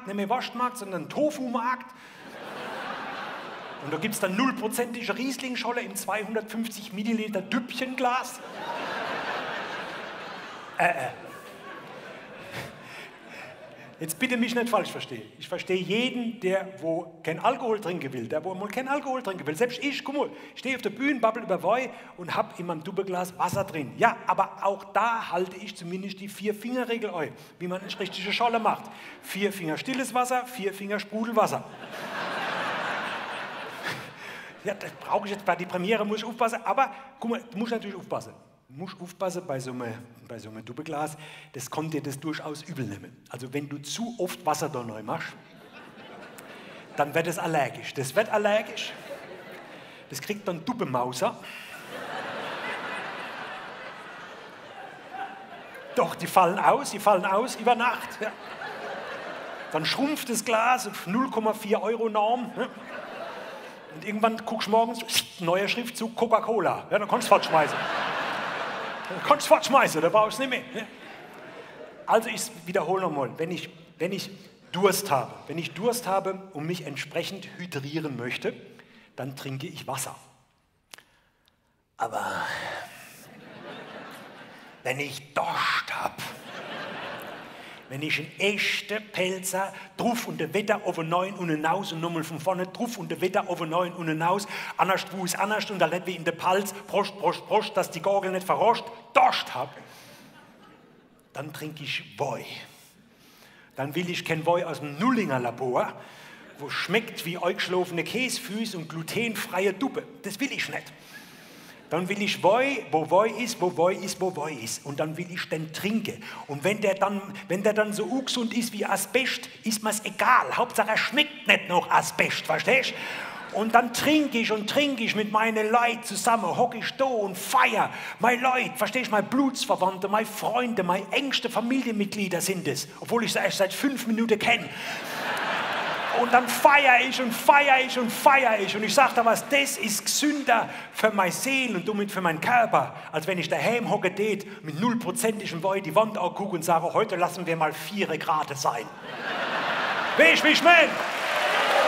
nicht mehr Wurstmarkt, sondern Tofu-Markt. Und da gibt es dann 0%ige Rieslingscholle im 250 Milliliter Düppchenglas. Jetzt bitte mich nicht falsch verstehen. Ich verstehe jeden, der wo kein Alkohol trinken will, der wo mal kein Alkohol trinken will. Selbst ich, guck mal, ich stehe auf der Bühne, babbel über Wein und habe in meinem Doppelglas Wasser drin. Ja, aber auch da halte ich zumindest die 4-Finger-Regel ein, wie man eine richtige Scholle macht. 4 Finger stilles Wasser, 4 Finger Sprudelwasser. Ja, das brauche ich jetzt bei der Premiere, muss ich aufpassen. Aber guck mal, du musst natürlich aufpassen. Du musst aufpassen bei so einem Doppelglas, das kann dir das durchaus übel nehmen. Also wenn du zu oft Wasser da neu machst, dann wird es allergisch. Das wird allergisch, das kriegt dann Duppemauser. Doch, die fallen aus über Nacht. Ja. Dann schrumpft das Glas auf 0,4 Euro Norm. Ja. Und irgendwann guckst du morgens, neuer Schriftzug Coca-Cola. Ja, dann kannst du fortschmeißen. Da brauchst du nicht mehr. Also ich wiederhole nochmal, wenn ich Durst habe und mich entsprechend hydrieren möchte, dann trinke ich Wasser. Aber wenn ich Durst habe, wenn ich einen echten Pelzer drauf und der Wetter auf den Neuen und hinaus und nochmal von vorne drauf und der Wetter auf den Neuen und hinaus, anders wo ist anders und da nicht wie in der Palz, Prost, Prost, Prost, dass die Gorgel nicht verroscht, Durst hab, dann trinke ich Woi. Dann will ich kein Woi aus dem Nullinger Labor, wo schmeckt wie eingeschlafene Käsefüße und glutenfreie Duppe. Das will ich nicht. Dann will ich Woi, wo Woi ist, wo Woi ist, wo Woi ist. Und dann will ich den trinken. Und wenn der dann so ungesund ist wie Asbest, ist mir's egal. Hauptsache er schmeckt nicht noch Asbest, verstehst du? Und dann trinke ich mit meinen Leuten zusammen, hocke ich da und feier. Meine Leute, verstehst du, meine Blutsverwandte, meine Freunde, meine engste Familienmitglieder sind es. Obwohl ich sie erst seit 5 Minuten kenne. Und dann feiere ich. Und ich sage da was, das ist gesünder für meine Seele und somit für meinen Körper, als wenn ich daheim hocke mit 0%igem Woi die Wand angucke und sage, heute lassen wir mal 4 Grad sein. Weißt du, wie ich mein?